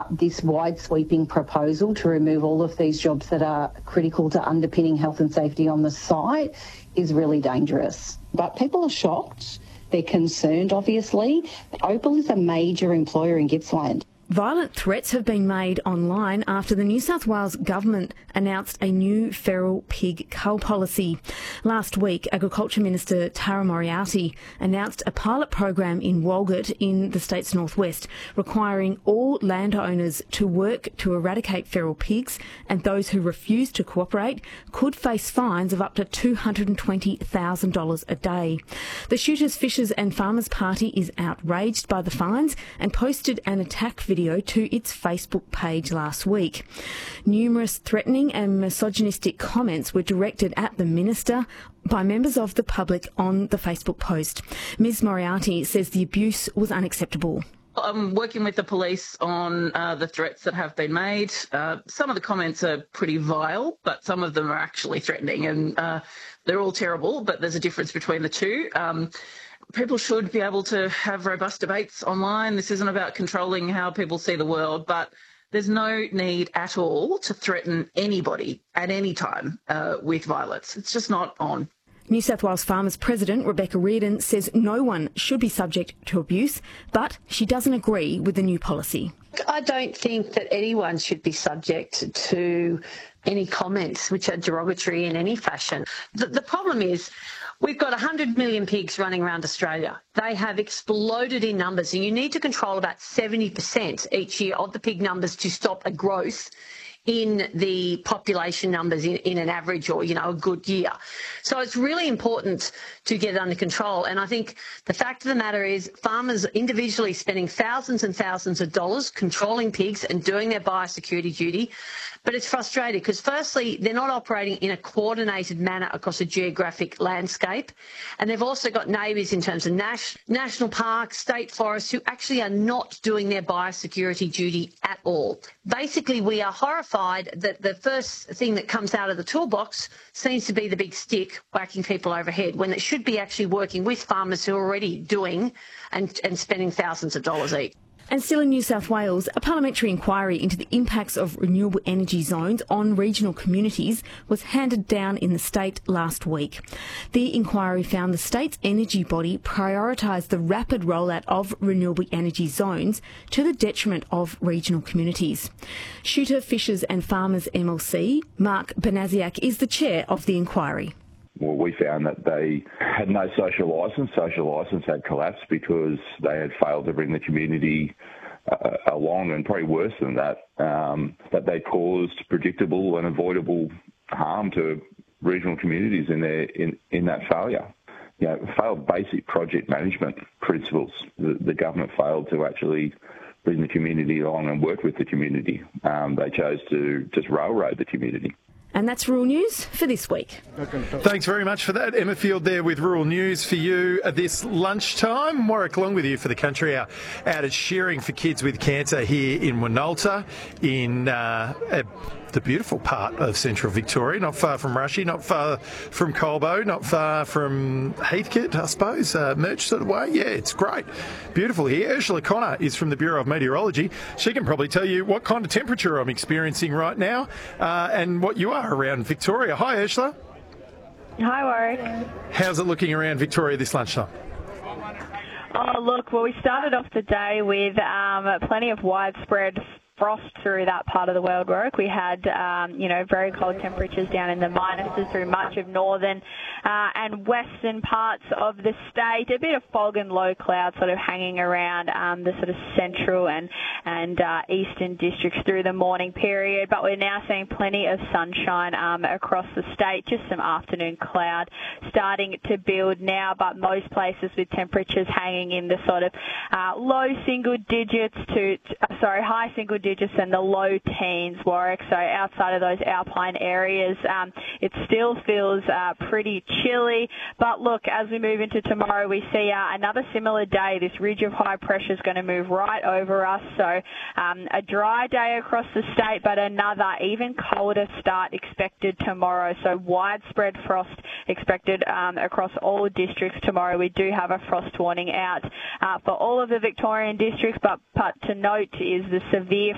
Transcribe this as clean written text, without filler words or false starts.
This wide-sweeping proposal to remove all of these jobs that are critical to underpinning health and safety on the site is really dangerous. But people are shocked. They're concerned, obviously. Opal is a major employer in Gippsland. Violent threats have been made online after the New South Wales government announced a new feral pig cull policy. Last week, Agriculture Minister Tara Moriarty announced a pilot program in Walgett in the state's northwest, requiring all landowners to work to eradicate feral pigs, and those who refuse to cooperate could face fines of up to $220,000 a day. The Shooters, Fishers and Farmers Party is outraged by the fines and posted an attack video to its Facebook page last week. Numerous threatening and misogynistic comments were directed at the minister by members of the public on the Facebook post. Ms Moriarty says the abuse was unacceptable. I'm working with the police on the threats that have been made. Some of the comments are pretty vile, but some of them are actually threatening, and they're all terrible, but there's a difference between the two. People should be able to have robust debates online. This isn't about controlling how people see the world, but there's no need at all to threaten anybody at any time with violence. It's just not on. New South Wales Farmers President Rebecca Reardon says no one should be subject to abuse, but she doesn't agree with the new policy. I don't think that anyone should be subject to any comments which are derogatory in any fashion. The problem is we've got 100 million pigs running around Australia. They have exploded in numbers, and you need to control about 70% each year of the pig numbers to stop a growth in the population numbers in an average or, a good year. So it's really important to get it under control. And I think the fact of the matter is farmers individually spending thousands and thousands of dollars controlling pigs and doing their biosecurity duty. But it's frustrating because firstly, they're not operating in a coordinated manner across a geographic landscape. And they've also got neighbours in terms of national parks, state forests, who actually are not doing their biosecurity duty at all. Basically, we are horrified that the first thing that comes out of the toolbox seems to be the big stick whacking people overhead, when it should be actually working with farmers who are already doing and spending thousands of dollars each. And still in New South Wales, a parliamentary inquiry into the impacts of renewable energy zones on regional communities was handed down in the state last week. The inquiry found the state's energy body prioritised the rapid rollout of renewable energy zones to the detriment of regional communities. Shooter, Fishers and Farmers MLC, Mark Banasiak, is the chair of the inquiry. Well, we found that they had no social licence. Social licence had collapsed because they had failed to bring the community along, and probably worse than that, that they caused predictable and avoidable harm to regional communities in that failure. Failed basic project management principles. The government failed to actually bring the community along and work with the community. They chose to just railroad the community. And that's Rural News for this week. Thanks very much for that. Emma Field there with Rural News for you at this lunchtime. Warwick Long with you for the country hour out at Shearing for Kids with Cancer here in Winalta in the beautiful part of central Victoria, not far from Rushy, not far from Colbo, not far from Heathcote, I suppose, Merch sort of way. Yeah, it's great. Beautiful here. Ursula Connor is from the Bureau of Meteorology. She can probably tell you what kind of temperature I'm experiencing right now and what you are around Victoria. Hi, Ursula. Hi, Warwick. How's it looking around Victoria this lunchtime? Oh, look, well, we started off the day with plenty of widespread frost through that part of the world, Warwick. We had, very cold temperatures down in the minuses through much of northern and western parts of the state. A bit of fog and low cloud sort of hanging around the sort of central and eastern districts through the morning period. But we're now seeing plenty of sunshine across the state. Just some afternoon cloud starting to build now, but most places with temperatures hanging in the sort of high single digits and the low teens, Warwick. So outside of those alpine areas, it still feels pretty chilly. But look, as we move into tomorrow, we see another similar day. This ridge of high pressure is going to move right over us. So a dry day across the state, but another even colder start expected tomorrow. So widespread frost expected across all districts tomorrow. We do have a frost warning out for all of the Victorian districts, but to note is the severe